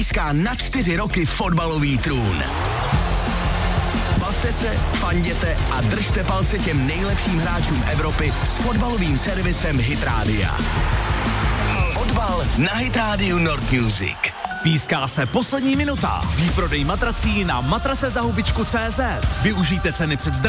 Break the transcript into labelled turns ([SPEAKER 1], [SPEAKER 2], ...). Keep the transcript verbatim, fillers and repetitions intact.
[SPEAKER 1] Získá na čtyři roky fotbalový trůn. Bavte se, fanděte a držte palce těm nejlepším hráčům Evropy s fotbalovým servisem Hit Rádia. Fotbal na Hit Rádiu Nord Music.
[SPEAKER 2] Píská se poslední minuta. Výprodej matrací na matrace za hubičku tečka cé zet. Využijte ceny před zdraví.